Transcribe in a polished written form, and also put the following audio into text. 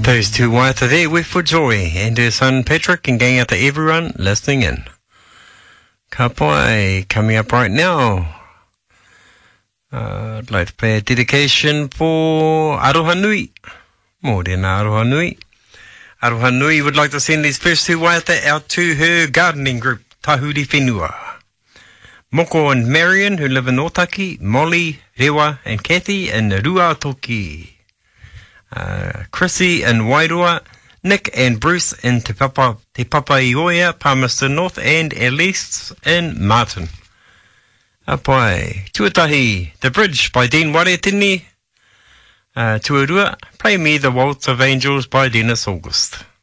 Those two whites are there with for joy, and her son Patrick, and going out to everyone listening in. Ka pai, coming up right now. I'd like to play a dedication for Aroha Nui. More than Aroha Nui. Aroha Nui would like to send these first two waiata out to her gardening group, Tahuri Whenua. Moko and Marion, who live in Otaki, Molly, Rewa, and Kathy in Ruatoki. Chrissy in Wairua, Nick and Bruce in Te Papaioia, Palmerston North, and Elise in Martin. Apai, Tuatahi, The Bridge by Dean Waretini. Tuarua, Play Me the Waltz of Angels by Dennis August.